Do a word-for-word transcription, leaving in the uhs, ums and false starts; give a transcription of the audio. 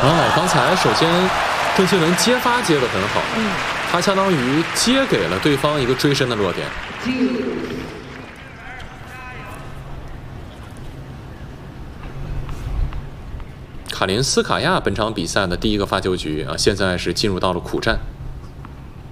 哦，刚才首先郑钦文接发接得很好， 嗯， 他相当于接给了对方一个追身的落点。卡林斯卡娅本场比赛的第一个发球局啊，现在是进入到了苦战。